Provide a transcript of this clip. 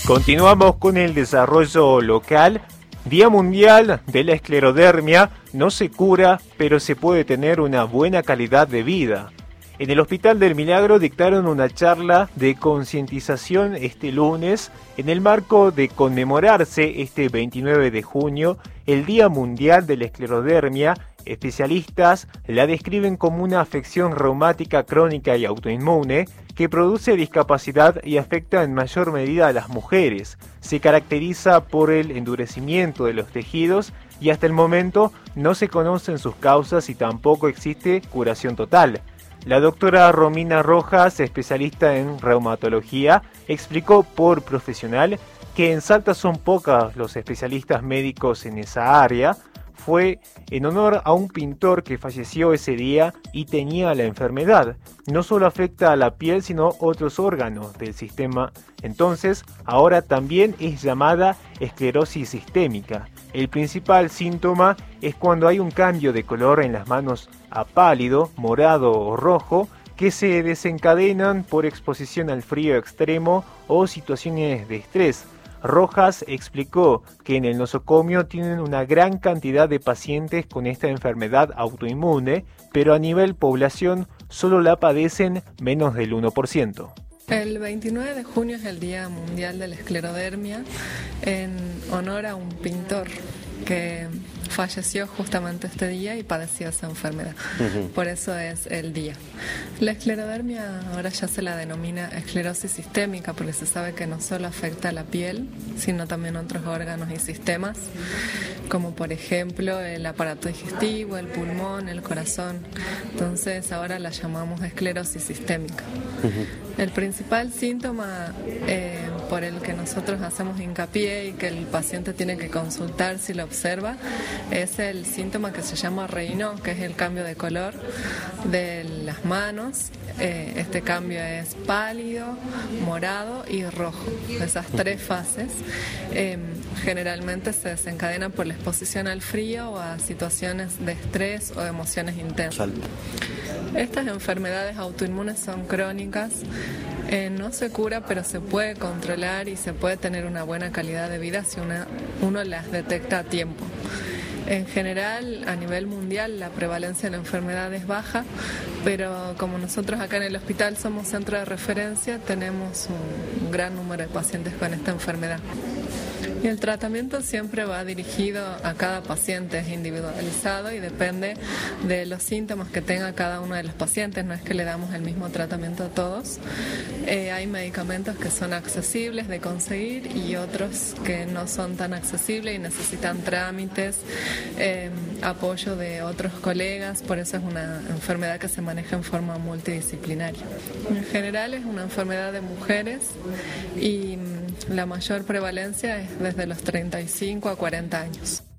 Continuamos con el desarrollo local. Día Mundial de la Esclerodermia. No se cura, pero se puede tener una buena calidad de vida. En el Hospital del Milagro dictaron una charla de concientización este lunes en el marco de conmemorarse este 29 de junio el Día Mundial de la Esclerodermia. Especialistas la describen como una afección reumática crónica y autoinmune que produce discapacidad y afecta en mayor medida a las mujeres. Se caracteriza por el endurecimiento de los tejidos y hasta el momento no se conocen sus causas y tampoco existe curación total. La doctora Romina Rojas, especialista en reumatología, explicó por profesional que en Salta son pocos los especialistas médicos en esa área. Fue en honor a un pintor que falleció ese día y tenía la enfermedad. No solo afecta a la piel, sino otros órganos del sistema. Entonces, ahora también es llamada esclerosis sistémica. El principal síntoma es cuando hay un cambio de color en las manos a pálido, morado o rojo, que se desencadenan por exposición al frío extremo o situaciones de estrés. Rojas explicó que en el nosocomio tienen una gran cantidad de pacientes con esta enfermedad autoinmune, pero a nivel población solo la padecen menos del 1%. El 29 de junio es el Día Mundial de la Esclerodermia en honor a un pintor que falleció justamente este día y padecía esa enfermedad. Por eso es el día. La esclerodermia ahora ya se la denomina esclerosis sistémica porque se sabe que no solo afecta a la piel, sino también otros órganos y sistemas, como por ejemplo el aparato digestivo, el pulmón, el corazón. Entonces ahora la llamamos esclerosis sistémica. El principal síntoma por el que nosotros hacemos hincapié y que el paciente tiene que consultar si lo observa es el síntoma que se llama Raynaud, que es el cambio de color de las manos. Este cambio es pálido, morado y rojo. Esas tres fases generalmente se desencadenan por la exposición al frío o a situaciones de estrés o de emociones intensas. Estas enfermedades autoinmunes son crónicas, no se cura, pero se puede controlar y se puede tener una buena calidad de vida si uno las detecta a tiempo. En general, a nivel mundial, la prevalencia de la enfermedad es baja, pero como nosotros acá en el hospital somos centro de referencia, tenemos un gran número de pacientes con esta enfermedad. Y el tratamiento siempre va dirigido a cada paciente, es individualizado y depende de los síntomas que tenga cada uno de los pacientes, no es que le damos el mismo tratamiento a todos. Hay medicamentos que son accesibles de conseguir y otros que no son tan accesibles y necesitan trámites, apoyo de otros colegas, por eso es una enfermedad que se maneja en forma multidisciplinaria. En general es una enfermedad de mujeres y la mayor prevalencia es desde los 35 a 40 años.